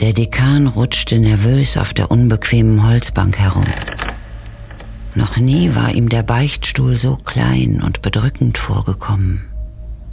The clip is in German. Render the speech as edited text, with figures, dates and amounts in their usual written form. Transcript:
Der Dekan rutschte nervös auf der unbequemen Holzbank herum. Noch nie war ihm der Beichtstuhl so klein und bedrückend vorgekommen.